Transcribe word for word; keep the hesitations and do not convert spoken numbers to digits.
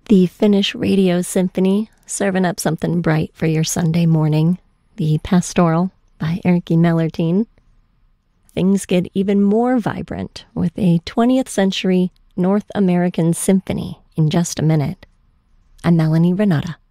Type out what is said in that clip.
The Finnish Radio Symphony, serving up something bright for your Sunday morning. The Pastoral by Erkki Mellerteen. Things get even more vibrant with a twentieth century North American symphony in just a minute. I'm Melanie Renata.